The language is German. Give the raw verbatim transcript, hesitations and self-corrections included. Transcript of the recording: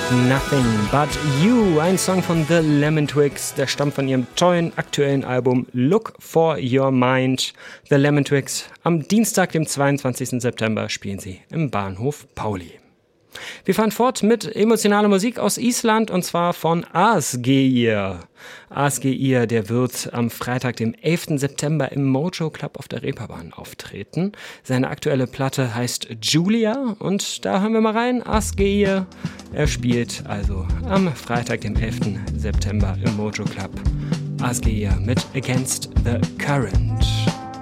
Nothing But You, ein Song von The Lemon Twigs, der stammt von ihrem tollen aktuellen Album Look For Your Mind. The Lemon Twigs, am Dienstag, dem zweiundzwanzigsten September, spielen sie im Bahnhof Pauli. Wir fahren fort mit emotionaler Musik aus Island und zwar von Asgeir. Asgeir, der wird am Freitag, dem elften September im Mojo Club auf der Reeperbahn auftreten. Seine aktuelle Platte heißt Julia und da hören wir mal rein. Asgeir, er spielt also am Freitag, dem elften September im Mojo Club. Asgeir mit Against the Current.